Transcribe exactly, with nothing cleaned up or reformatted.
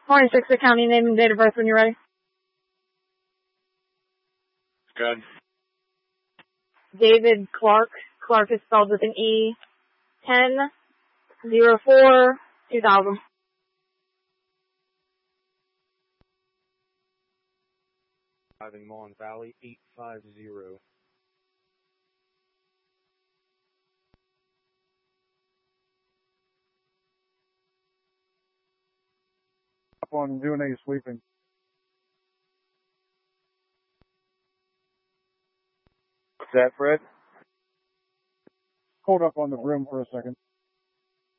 twenty-six, the county name and date of birth when you're ready. Good. David Clark. Clark is spelled with an E. ten oh four two thousand. Driving Mon Valley eight five zero. Up on doing a sweeping. What's that, Fred? Hold up on the room for a second.